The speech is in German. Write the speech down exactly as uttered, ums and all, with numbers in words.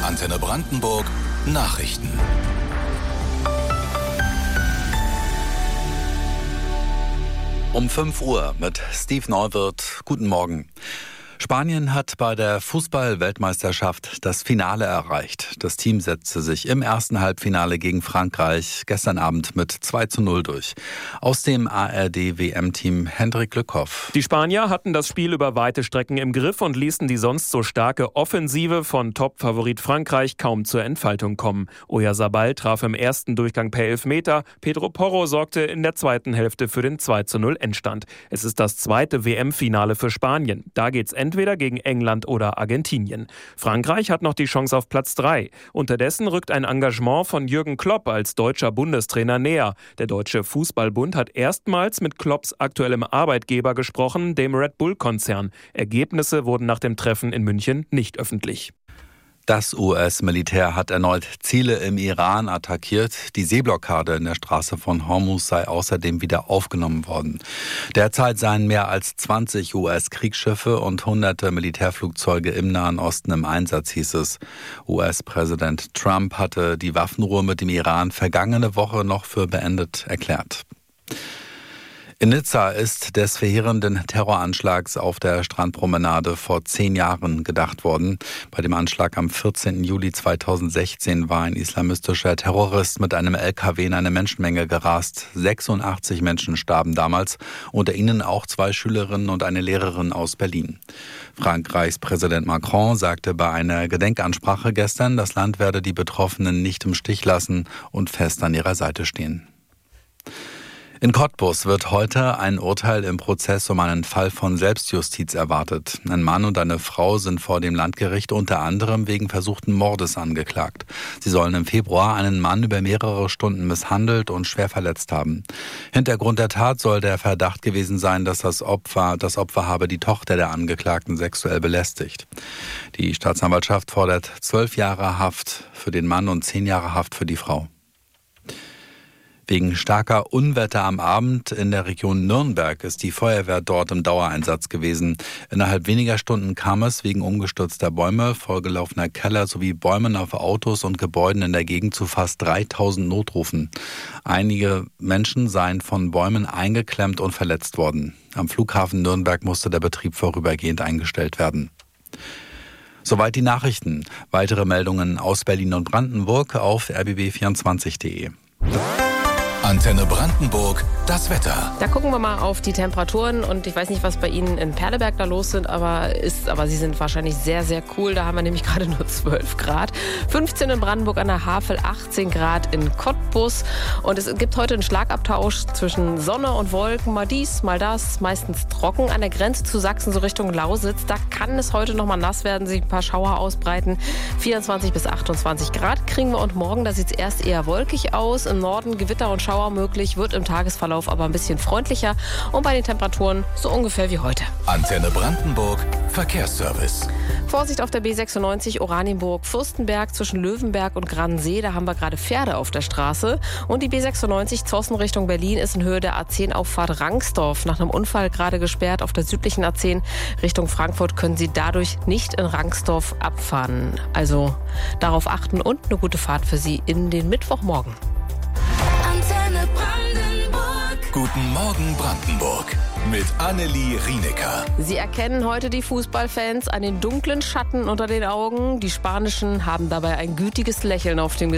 Antenne Brandenburg Nachrichten. Um fünf Uhr mit Steve Neuwirth. Guten Morgen. Spanien hat bei der Fußball-Weltmeisterschaft das Finale erreicht. Das Team setzte sich im ersten Halbfinale gegen Frankreich gestern Abend mit zwei zu null durch. Aus dem A R D-W M-Team Hendrik Lückhoff. Die Spanier hatten das Spiel über weite Strecken im Griff und ließen die sonst so starke Offensive von Top-Favorit Frankreich kaum zur Entfaltung kommen. Oyarzabal traf im ersten Durchgang per Elfmeter. Pedro Porro sorgte in der zweiten Hälfte für den zwei zu null Endstand. Es ist das zweite W M-Finale für Spanien. Da geht's entweder gegen England oder Argentinien. Frankreich hat noch die Chance auf Platz drei. Unterdessen rückt ein Engagement von Jürgen Klopp als deutscher Bundestrainer näher. Der Deutsche Fußballbund hat erstmals mit Klopps aktuellem Arbeitgeber gesprochen, dem Red Bull-Konzern. Ergebnisse wurden nach dem Treffen in München nicht öffentlich. Das U S-Militär hat erneut Ziele im Iran attackiert. Die Seeblockade in der Straße von Hormuz sei außerdem wieder aufgenommen worden. Derzeit seien mehr als zwanzig U S-Kriegsschiffe und hunderte Militärflugzeuge im Nahen Osten im Einsatz, hieß es. U S-Präsident Trump hatte die Waffenruhe mit dem Iran vergangene Woche noch für beendet erklärt. In Nizza ist des verheerenden Terroranschlags auf der Strandpromenade vor zehn Jahren gedacht worden. Bei dem Anschlag am vierzehnten Juli zweitausendsechzehn war ein islamistischer Terrorist mit einem L K W in eine Menschenmenge gerast. sechsundachtzig Menschen starben damals, unter ihnen auch zwei Schülerinnen und eine Lehrerin aus Berlin. Frankreichs Präsident Macron sagte bei einer Gedenkansprache gestern, das Land werde die Betroffenen nicht im Stich lassen und fest an ihrer Seite stehen. In Cottbus wird heute ein Urteil im Prozess um einen Fall von Selbstjustiz erwartet. Ein Mann und eine Frau sind vor dem Landgericht unter anderem wegen versuchten Mordes angeklagt. Sie sollen im Februar einen Mann über mehrere Stunden misshandelt und schwer verletzt haben. Hintergrund der Tat soll der Verdacht gewesen sein, dass das Opfer, das Opfer habe die Tochter der Angeklagten sexuell belästigt. Die Staatsanwaltschaft fordert zwölf Jahre Haft für den Mann und zehn Jahre Haft für die Frau. Wegen starker Unwetter am Abend in der Region Nürnberg ist die Feuerwehr dort im Dauereinsatz gewesen. Innerhalb weniger Stunden kam es wegen umgestürzter Bäume, vollgelaufener Keller sowie Bäumen auf Autos und Gebäuden in der Gegend zu fast dreitausend Notrufen. Einige Menschen seien von Bäumen eingeklemmt und verletzt worden. Am Flughafen Nürnberg musste der Betrieb vorübergehend eingestellt werden. Soweit die Nachrichten. Weitere Meldungen aus Berlin und Brandenburg auf r b b vierundzwanzig punkt de. Antenne Brandenburg, das Wetter. Da gucken wir mal auf die Temperaturen und ich weiß nicht, was bei Ihnen in Perleberg da los sind, aber ist, aber sie sind wahrscheinlich sehr, sehr cool. Da haben wir nämlich gerade nur zwölf Grad. fünfzehn in Brandenburg an der Havel, achtzehn Grad in Cottbus. Und es gibt heute einen Schlagabtausch zwischen Sonne und Wolken. Mal dies, mal das, meistens trocken. An der Grenze zu Sachsen, so Richtung Lausitz, da kann es heute noch mal nass werden, sich ein paar Schauer ausbreiten. vierundzwanzig bis achtundzwanzig Grad kriegen wir und morgen, da sieht es erst eher wolkig aus. Im Norden Gewitter und Schauer möglich, wird im Tagesverlauf aber ein bisschen freundlicher und bei den Temperaturen so ungefähr wie heute. Antenne Brandenburg, Verkehrsservice. Vorsicht auf der B sechsundneunzig Oranienburg-Fürstenberg zwischen Löwenberg und Gransee. Da haben wir gerade Pferde auf der Straße. Und die B sechsundneunzig Zossen Richtung Berlin ist in Höhe der A zehn Auffahrt Rangsdorf nach einem Unfall gerade gesperrt. Auf der südlichen A zehn Richtung Frankfurt können Sie dadurch nicht in Rangsdorf abfahren. Also darauf achten und eine gute Fahrt für Sie in den Mittwochmorgen. Antenne Brandenburg. Guten Morgen Brandenburg mit Annelie Rienecker. Sie erkennen heute die Fußballfans an den dunklen Schatten unter den Augen. Die Spanischen haben dabei ein gütiges Lächeln auf dem Gesicht.